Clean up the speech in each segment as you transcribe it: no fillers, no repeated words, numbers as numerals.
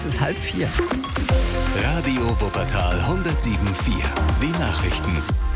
Es ist 3:30. Radio Wuppertal 107.4. Die Nachrichten.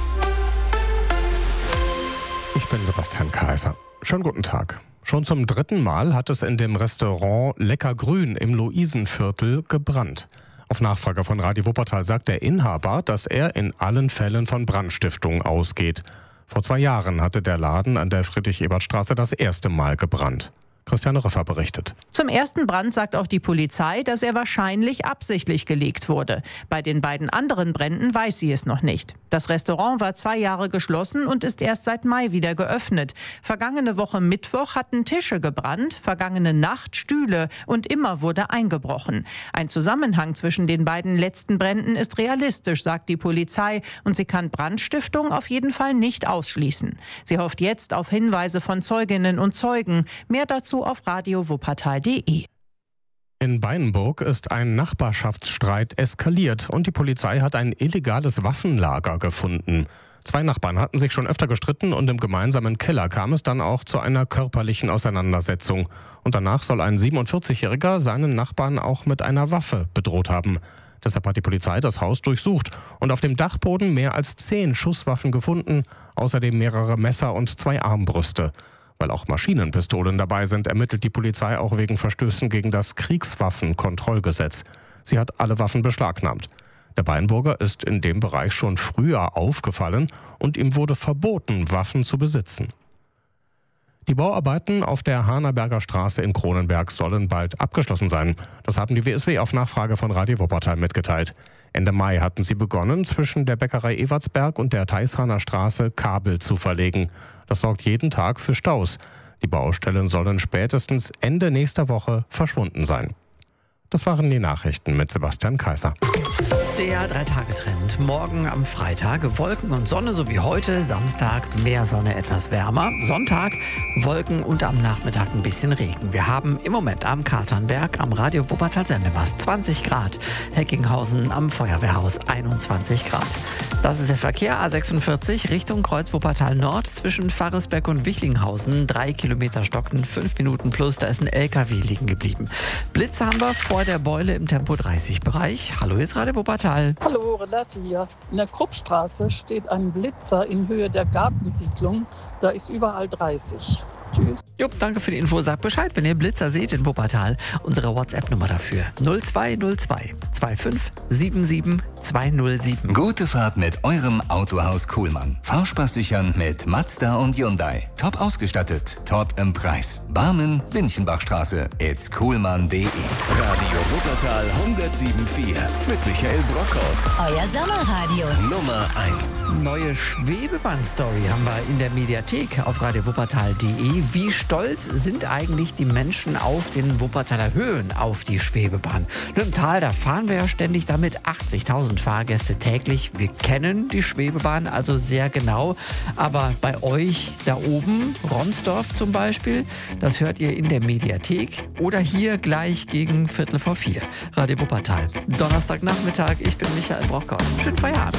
Ich bin Sebastian Kaiser. Schönen guten Tag. Schon zum 3. Mal hat es in dem Restaurant Lecker Grün im Luisenviertel gebrannt. Auf Nachfrage von Radio Wuppertal sagt der Inhaber, dass er in allen Fällen von Brandstiftung ausgeht. Vor 2 Jahren hatte der Laden an der Friedrich-Ebert-Straße das erste Mal gebrannt. Christiane Riffer berichtet. Zum ersten Brand sagt auch die Polizei, dass er wahrscheinlich absichtlich gelegt wurde. Bei den beiden anderen Bränden weiß sie es noch nicht. Das Restaurant war 2 Jahre geschlossen und ist erst seit Mai wieder geöffnet. Vergangene Woche Mittwoch hatten Tische gebrannt, vergangene Nacht Stühle und immer wurde eingebrochen. Ein Zusammenhang zwischen den beiden letzten Bränden ist realistisch, sagt die Polizei, und sie kann Brandstiftung auf jeden Fall nicht ausschließen. Sie hofft jetzt auf Hinweise von Zeuginnen und Zeugen. Mehr dazu auf radiowuppertal.de. In Beinburg ist ein Nachbarschaftsstreit eskaliert und die Polizei hat ein illegales Waffenlager gefunden. 2 Nachbarn hatten sich schon öfter gestritten und im gemeinsamen Keller kam es dann auch zu einer körperlichen Auseinandersetzung. Und danach soll ein 47-Jähriger seinen Nachbarn auch mit einer Waffe bedroht haben. Deshalb hat die Polizei das Haus durchsucht und auf dem Dachboden mehr als 10 Schusswaffen gefunden, außerdem mehrere Messer und 2 Armbrüste. Weil auch Maschinenpistolen dabei sind, ermittelt die Polizei auch wegen Verstößen gegen das Kriegswaffenkontrollgesetz. Sie hat alle Waffen beschlagnahmt. Der Beinburger ist in dem Bereich schon früher aufgefallen und ihm wurde verboten, Waffen zu besitzen. Die Bauarbeiten auf der Hahnerberger Straße in Kronenberg sollen bald abgeschlossen sein. Das haben die WSW auf Nachfrage von Radio Wuppertal mitgeteilt. Ende Mai hatten sie begonnen, zwischen der Bäckerei Evertsberg und der Theishahner Straße Kabel zu verlegen. Das sorgt jeden Tag für Staus. Die Baustellen sollen spätestens Ende nächster Woche verschwunden sein. Das waren die Nachrichten mit Sebastian Kaiser. Der 3-Tage-Trend. Morgen am Freitag Wolken und Sonne, so wie heute. Samstag mehr Sonne, etwas wärmer. Sonntag Wolken und am Nachmittag ein bisschen Regen. Wir haben im Moment am Katernberg am Radio Wuppertal Sendemast 20 Grad. Heckinghausen am Feuerwehrhaus 21 Grad. Das ist der Verkehr A46 Richtung Kreuz Wuppertal Nord zwischen Pfarresberg und Wichlinghausen. 3 Kilometer stockten, 5 Minuten plus. Da ist ein LKW liegen geblieben. Blitze haben wir vor der Beule im Tempo 30-Bereich. Hallo, ist Radio Wuppertal. Hallo, Renate hier. In der Kruppstraße steht ein Blitzer in Höhe der Gartensiedlung. Da ist überall 30. Tschüss. Jupp, danke für die Info. Sagt Bescheid, wenn ihr Blitzer seht in Wuppertal. Unsere WhatsApp-Nummer dafür 0202 2577 207. Gute Fahrt mit eurem Autohaus Kuhlmann. Fahrspaß sichern mit Mazda und Hyundai. Top ausgestattet, top im Preis. Barmen, Winchenbachstraße, itskuhlmann.de. Radio Wuppertal 107.4 mit Michael Brockhaut. Euer Sommerradio. Nummer 1. Neue Schwebebahn-Story haben wir in der Mediathek auf radiowuppertal.de. Wie stolz sind eigentlich die Menschen auf den Wuppertaler Höhen auf die Schwebebahn? Nur im Tal, da fahren wir ja ständig damit, 80.000 Fahrgäste täglich. Wir kennen die Schwebebahn also sehr genau. Aber bei euch da oben, Ronsdorf zum Beispiel, das hört ihr in der Mediathek oder hier gleich gegen 3:45. Radio Wuppertal. Donnerstagnachmittag, ich bin Michael Brockhaus. Schönen Feierabend.